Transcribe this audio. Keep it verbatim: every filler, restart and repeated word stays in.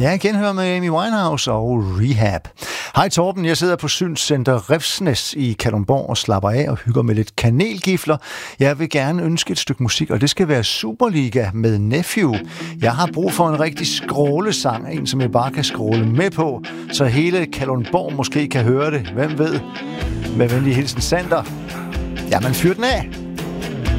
Ja, igen hører med Amy Winehouse og Rehab. Hej Torben, jeg sidder på Synscenter Refsnes i Kalundborg og slapper af og hygger med lidt kanelgifler. Jeg vil gerne ønske et stykke musik, og det skal være Superliga med Nephew. Jeg har brug for en rigtig skrålesang, en som jeg bare kan skråle med på, så hele Kalundborg måske kan høre det. Hvem ved? Med venlig hilsen, Sander. Jamen, fyr den af!